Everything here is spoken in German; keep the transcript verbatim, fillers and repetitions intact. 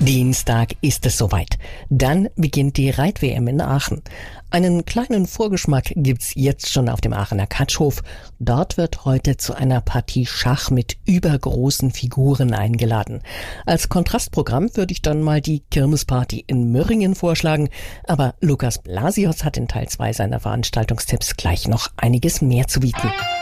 Dienstag ist es soweit. Dann beginnt die Reit-W M in Aachen. Einen kleinen Vorgeschmack gibt's jetzt schon auf dem Aachener Katschhof. Dort wird heute zu einer Partie Schach mit übergroßen Figuren eingeladen. Als Kontrastprogramm würde ich dann mal die Kirmesparty in Möhringen vorschlagen. Aber Lukas Blasius hat in Teil zwei seiner Veranstaltungstipps gleich noch einiges mehr zu bieten.